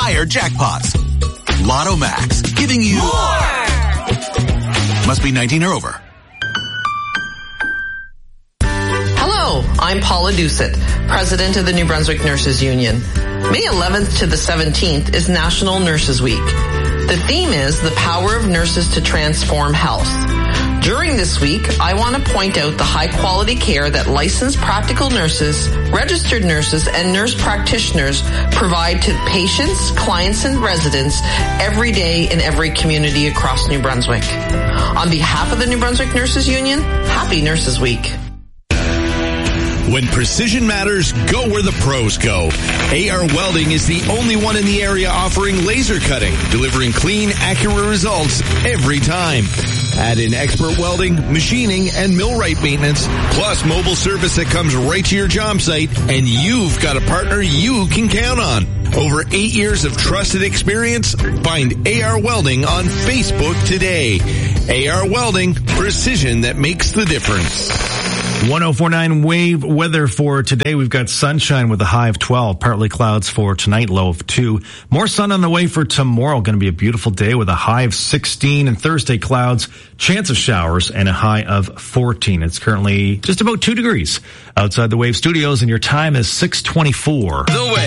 higher jackpots. Lotto Max, giving you more. Must be 19 or over. Hello, I'm Paula Doucette, President of the New Brunswick Nurses Union. May 11th to the 17th is National Nurses Week. The theme is the power of nurses to transform health. During this week, I want to point out the high-quality care that licensed practical nurses, registered nurses, and nurse practitioners provide to patients, clients, and residents every day in every community across New Brunswick. On behalf of the New Brunswick Nurses Union, Happy Nurses Week. When precision matters, go where the pros go. AR Welding is the only one in the area offering laser cutting, delivering clean, accurate results every time. Add in expert welding, machining, and millwright maintenance, plus mobile service that comes right to your job site, and you've got a partner you can count on. Over 8 years of trusted experience? Find AR Welding on Facebook today. AR Welding, precision that makes the difference. 104.9 wave weather for today. We've got sunshine with a high of 12, partly clouds for tonight, low of 2. More sun on the way for tomorrow. Going to be a beautiful day with a high of 16, and Thursday clouds, chance of showers, and a high of 14. It's currently just about 2 degrees outside the Wave Studios, and your time is 6:24. The Wave.